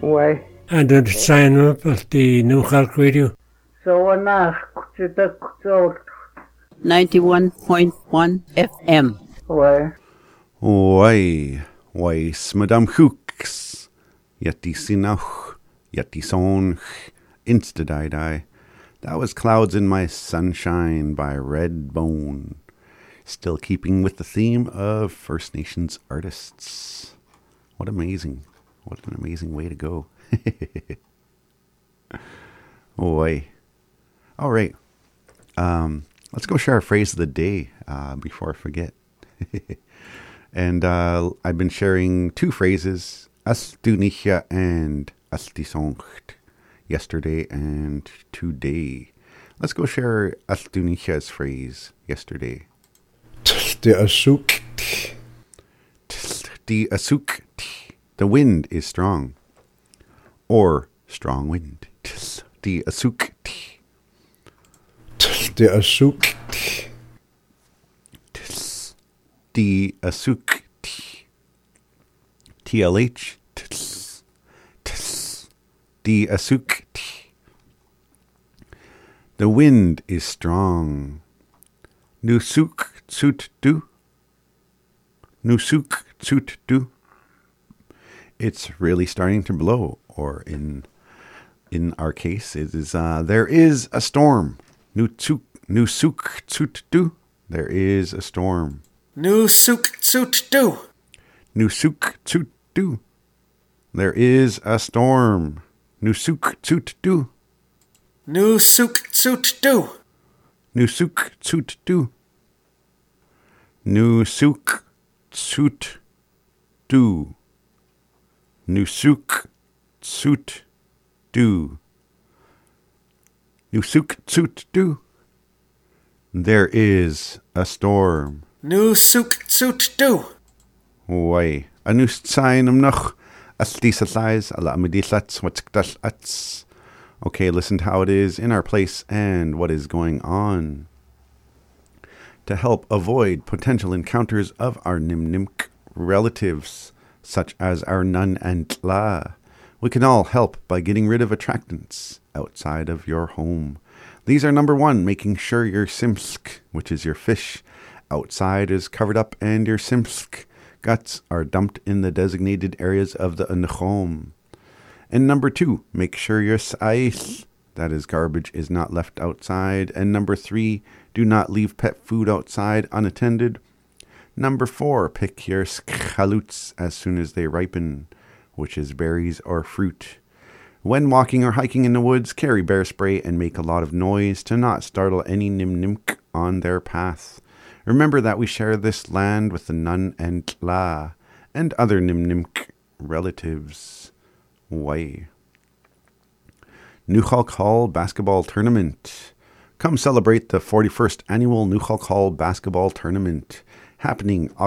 Why? And then sign up at the New York Radio. So I'm not 91.1 FM. Why? Why, Madame Hooks, Yeti Sinach, Yeti Sonch, Instadidai. That was Clouds in My Sunshine by Redbone. Still keeping with the theme of First Nations artists. What an amazing way to go. All right. Let's go share our phrase of the day before I forget. And I've been sharing two phrases, Astunicha and Astisoncht, yesterday and today. Let's go share Astunicha's phrase yesterday. The asuk. The asuk. The wind is strong. Or strong wind. The asuk. The asuk. The asuk. TLH. The asuk. The wind is strong. Nusuk tsut du. Nusuk tsut du. It's really starting to blow, or in our case, it is there is a storm. Nusuk tsut du. There is a storm. Nusuk tsut du. Nusuk tsut du. There is a storm. Nusuk tsut du. Nusuk tsut du. Nusuk tsut du. Nusuk tsut du. Nusuk tsut du. Nusuk tsut du. There is a storm. Nusuk tsut du. Why? Anus tsain noch astis asais ala amidilats watkdal ats. Okay, listen to how it is in our place and what is going on. To help avoid potential encounters of our Nimnimk relatives, such as our Nun and Tla, we can all help by getting rid of attractants outside of your home. These are: number one, making sure your simsk, which is your fish, outside is covered up and your simsk guts are dumped in the designated areas of the Nchom. And number two, make sure your sais, that is garbage, is not left outside. And number three, do not leave pet food outside unattended. Number four, pick your skhaluts as soon as they ripen, which is berries or fruit. When walking or hiking in the woods, carry bear spray and make a lot of noise to not startle any nimnimk on their path. Remember that we share this land with the Nun and Tla and other nimnimk relatives. Why? Nukhalk Hall Basketball Tournament. Come celebrate the 41st Annual Nukhalk Hall Basketball Tournament, happening